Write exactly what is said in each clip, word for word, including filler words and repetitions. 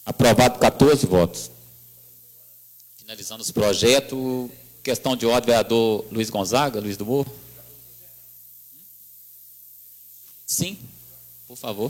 Aprovado quatorze votos. Finalizando os projetos, questão de ordem, vereador Luiz Gonzaga, Luiz do Morro. Sim, por favor.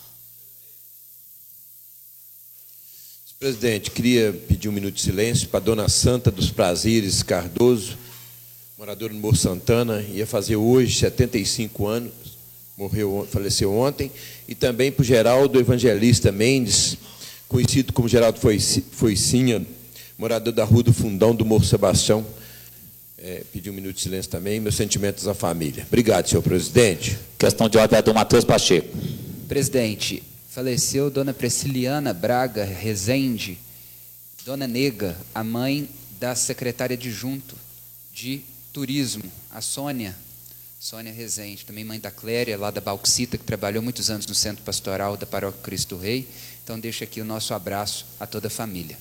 Presidente, queria pedir um minuto de silêncio para a dona Santa dos Prazeres Cardoso, moradora do Morro Santana, ia fazer hoje setenta e cinco anos, morreu, faleceu ontem, e também para o Geraldo Evangelista Mendes, conhecido como Geraldo Foicinha, morador da Rua do Fundão do Morro Sebastião. É, pedir um minuto de silêncio também, meus sentimentos à família. Obrigado, senhor presidente. Questão de ordem, vereador Matheus Pacheco. Presidente, faleceu dona Prisciliana Braga Rezende, dona Nega, a mãe da secretária adjunto de turismo, a Sônia, Sônia Rezende, também mãe da Cléria, lá da Bauxita, que trabalhou muitos anos no Centro Pastoral da Paróquia Cristo Rei. Então, deixo aqui o nosso abraço a toda a família.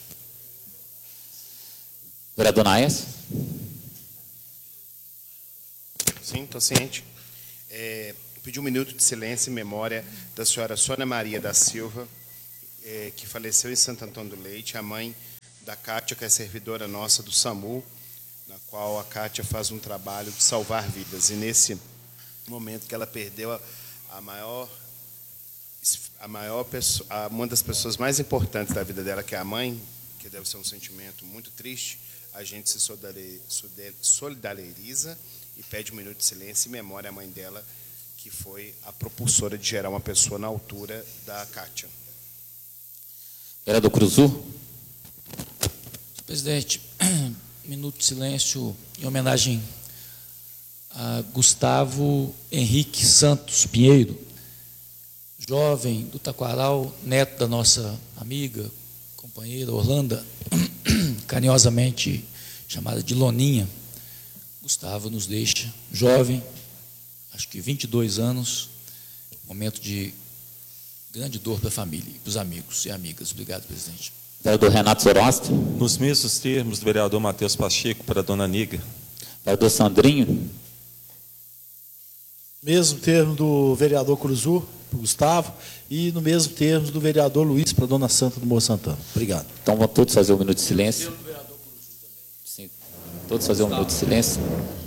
Vereador Naes. Sim, estou ciente. É, pedi um minuto de silêncio em memória da senhora Sônia Maria da Silva, é, que faleceu em Santo Antônio do Leite, a mãe da Cátia, que é servidora nossa do SAMU, na qual a Cátia faz um trabalho de salvar vidas. E nesse momento que ela perdeu a, a maior, a maior pessoa, a, uma das pessoas mais importantes da vida dela, que é a mãe, que deve ser um sentimento muito triste, a gente se solidariza e pede um minuto de silêncio em memória à mãe dela, que foi a propulsora de gerar uma pessoa na altura da Cátia. Vereador Cruzu. Senhor presidente, minuto de silêncio em homenagem a Gustavo Henrique Santos Pinheiro, jovem do Taquaral, neto da nossa amiga, companheira Orlando, carinhosamente chamada de Loninha. Gustavo nos deixa jovem, acho que vinte e dois anos, momento de grande dor para a família e para os amigos e amigas. Obrigado, presidente. Vereador Renato Zoroastro. Nos mesmos termos do vereador Matheus Pacheco para a dona Niga. Vereador Sandrinho. Mesmo termo do vereador Cruzu, para o Gustavo, e no mesmo termo do vereador Luiz para a dona Santa do Morro Santana. Obrigado. Então vão todos fazer um minuto de silêncio. Sim, todos fazer um minuto de silêncio.